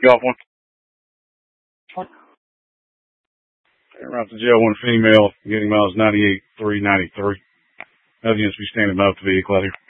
Golf one. Route to jail, one female, getting miles 98, 393. Evidence be standing by the vehicle out here.